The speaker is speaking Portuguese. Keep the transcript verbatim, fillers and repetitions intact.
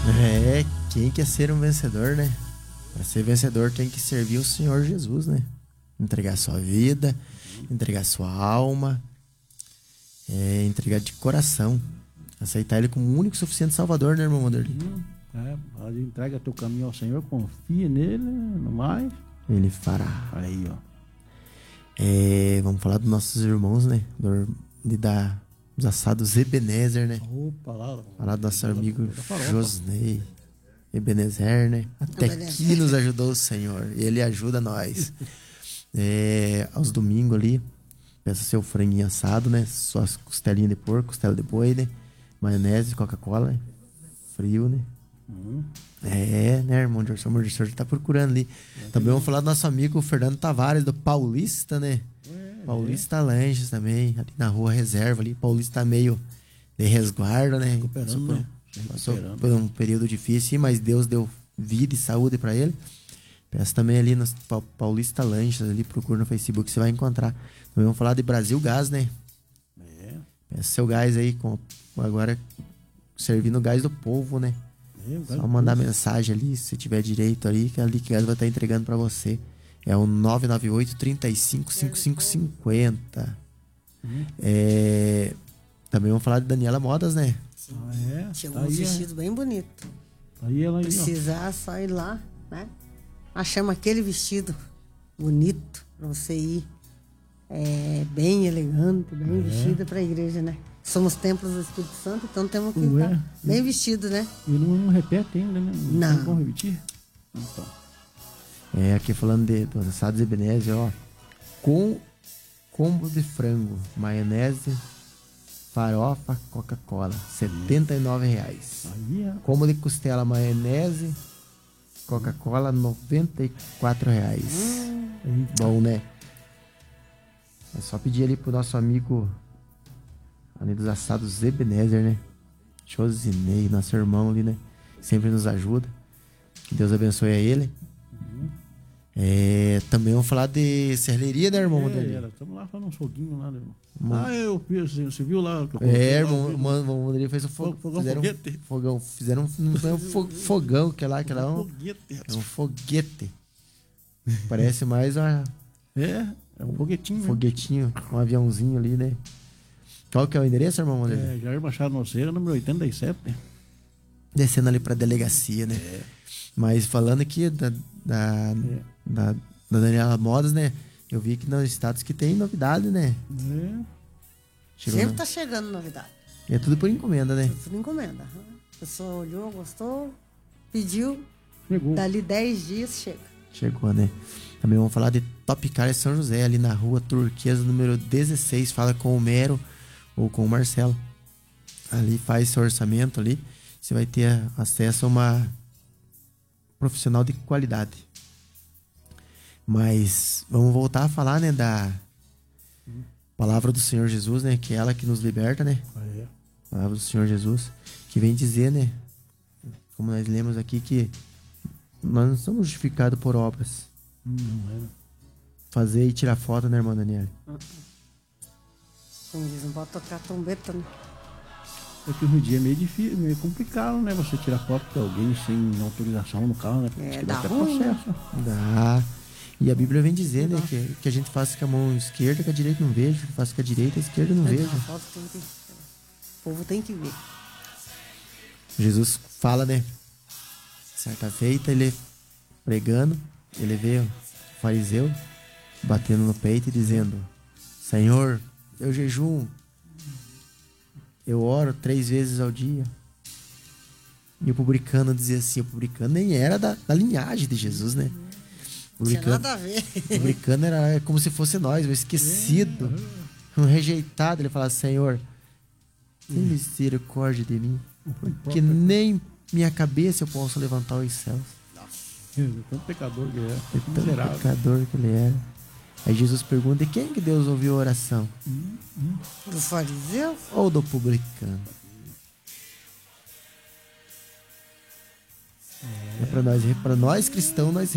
É, quem quer ser um vencedor, né? Para ser vencedor tem que servir o Senhor Jesus, né? Entregar sua vida, entregar sua alma, é, entregar de coração. Aceitar Ele como o único e suficiente Salvador, né, irmão Wanderley? Hum, é, entrega teu caminho ao Senhor, confia nele, no mais. Ele fará. Aí, ó. É, vamos falar dos nossos irmãos, né? Do, de dar os assados Ebenezer, né? Opa, lá. Falar do nosso amigo Josney Ebenezer, né? Até aqui nos ajudou o Senhor. E Ele ajuda nós. É, aos domingos ali, peça seu franguinho assado, né? Suas costelinhas de porco, costela de boi, né? Maionese, Coca-Cola, né? Frio, né? Uhum. É, né, irmão de Orson Mordisor tá procurando ali. É, também vamos falar do nosso amigo Fernando Tavares, do Paulista, né? É, Paulista é. Lanches também, ali na rua Reserva ali. Paulista meio de resguardo, né? Passou, por, né? passou por um período difícil, mas Deus deu vida e saúde pra ele. Peça também ali no Paulista Lanches, ali, procura no Facebook, você vai encontrar. Também vamos falar de Brasil Gás, né? É. Peça seu gás aí, com, agora servindo o gás do povo, né? É, só mandar mensagem ali, se tiver direito ali, que a Liquigás vai estar entregando pra você. É o nove nove oito, trinta e cinco, cinquenta e cinco cinquenta. Uhum. É, também vamos falar de Daniela Modas, né? Ah, é? Chegou tá um aí, vestido é. bem bonito. Aí ela aí, precisar, só ir lá, né? Achamos aquele vestido bonito pra você ir é, bem elegante, bem é. vestida pra igreja, né? Somos templos do Espírito Santo, então temos que Ué, estar bem eu, vestido, né? E não, não repete ainda, né? Não. Não. Como repetir? Então. É, aqui falando de dos assados Ebenezer, ó. Com combo de frango, maionese, farofa, Coca-Cola, setenta e nove reais. Aí é. Combo de costela, maionese, Coca-Cola, noventa e quatro reais. Hum. Bom, né? É só pedir ali pro nosso amigo ali dos assados Ebenezer, né? Josinei, nosso irmão ali, né? Sempre nos ajuda. Que Deus abençoe a ele. Uhum. É, também vamos falar de serralheria, né, irmão? É, estamos lá falando um foguinho lá, né, irmão? Mano. Ah, eu você, você viu lá? Que eu é, irmão, o Wanderlei fez um fogão. Fogão fizeram foguete. Um fogão. Fizeram um, não foi um fo, fogão, que lá, que lá é um foguete. É um foguete. Parece mais a... É, é um foguetinho. Um foguetinho, um aviãozinho ali, né? Qual que é o endereço, irmão Wanderlei? É, Jair Machado Noceira, número oitenta e sete. Descendo ali pra delegacia, né? É. Mas falando aqui da, da, é. da, da Daniela Modas, né? Eu vi que nos status que tem novidade, né? É. Chegou Sempre na... tá chegando novidade. E é tudo por encomenda, né? É tudo encomenda. A pessoa olhou, gostou, pediu. Chegou. Dali dez dias chega. Chegou, né? Também vamos falar de Top Car São José, ali na rua Turquesa, número dezesseis. Fala com o Mero ou com o Marcelo. Ali faz seu orçamento ali. Você vai ter acesso a uma profissional de qualidade. Mas vamos voltar a falar, né, da palavra do Senhor Jesus, né, que é ela que nos liberta, né? É. Palavra do Senhor Jesus, que vem dizer, né, como nós lemos aqui, que nós não somos justificados por obras. Não é. Fazer e tirar foto, né, irmã Daniela? Como diz, não pode tocar trombeta, né? É que hoje em dia é meio difícil, meio complicado, né? Você tirar foto de alguém sem autorização no carro, né? É, dá até ruim, processo. Né? Dá. E a Bíblia vem dizer, né, que, que a gente faça com a mão esquerda, que a direita não veja, que faça com a direita, a esquerda não veja. Foto tem que... O povo tem que ver. Jesus fala, né? Certa feita, ele pregando, ele vê o fariseu batendo no peito e dizendo: Senhor, eu jejum, eu oro três vezes ao dia. E o publicano dizia assim, o publicano nem era da, da linhagem de Jesus, né? O publicano, tinha nada a ver. O publicano era como se fosse nós, um esquecido, um rejeitado. Ele fala: Senhor, tem misericórdia de mim, porque nem minha cabeça eu posso levantar os céus. É tão pecador que é. É tão miserável. Pecador que ele era. Aí Jesus pergunta: e quem que Deus ouviu a oração? Hum, hum. Do fariseu? Ou do publicano? É, é para nós, para nós cristãos, nós